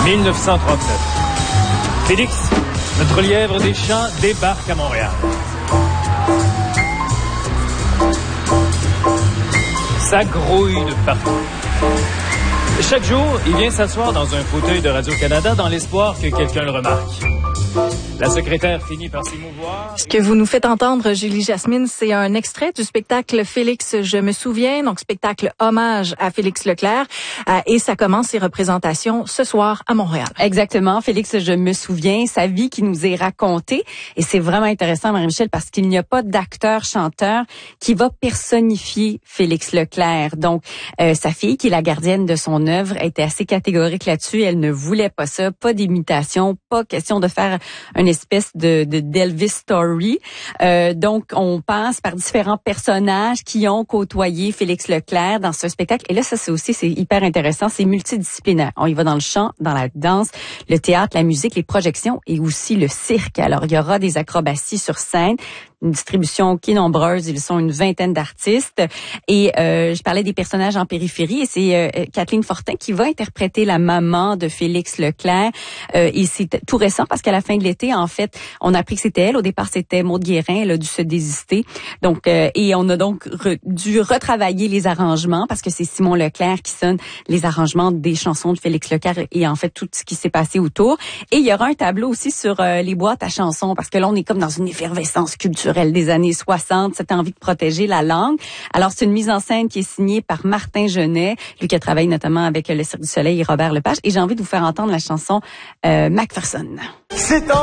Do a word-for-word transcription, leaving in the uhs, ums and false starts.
mille neuf cent trente-neuf. Félix, notre lièvre des champs, débarque à Montréal. Ça grouille de partout. Chaque jour, il vient s'asseoir dans un fauteuil de Radio-Canada dans l'espoir que quelqu'un le remarque. La secrétaire finit par s'émouvoir. Ce que vous nous faites entendre, Julie Jasmine, c'est un extrait du spectacle Félix, je me souviens, donc spectacle hommage à Félix Leclerc, euh, et ça commence ses représentations ce soir à Montréal. Exactement, Félix, je me souviens, sa vie qui nous est racontée, et c'est vraiment intéressant, Marie-Michel, parce qu'il n'y a pas d'acteur-chanteur qui va personnifier Félix Leclerc. Donc, euh, sa fille, qui est la gardienne de son œuvre, était assez catégorique là-dessus, elle ne voulait pas ça, pas d'imitation, pas question de faire une espèce de, de d'Elvis story. Euh, donc, on passe par différents personnages qui ont côtoyé Félix Leclerc dans ce spectacle. Et là, ça, c'est aussi, c'est hyper intéressant, c'est multidisciplinaire. On y va dans le chant, dans la danse, le théâtre, la musique, les projections et aussi le cirque. Alors, il y aura des acrobaties sur scène, une distribution qui est nombreuse. Ils sont une vingtaine d'artistes. Et euh, je parlais des personnages en périphérie. Et c'est euh, Kathleen Fortin qui va interpréter la maman de Félix Leclerc. Euh, et c'est tout récent parce qu'à la fin de l'été, en fait, on a appris que c'était elle. Au départ, c'était Maude Guérin. Elle a dû se désister. Donc, euh, et on a donc re, dû retravailler les arrangements parce que c'est Simon Leclerc qui sonne les arrangements des chansons de Félix Leclerc et en fait tout ce qui s'est passé autour. Et il y aura un tableau aussi sur euh, les boîtes à chansons parce que là, on est comme dans une effervescence culturelle des années soixante, cette envie de protéger la langue. Alors, c'est une mise en scène qui est signée par Martin Genet, lui qui a travaillé notamment avec le Cirque du Soleil et Robert Lepage. Et j'ai envie de vous faire entendre la chanson euh, Macpherson. C'est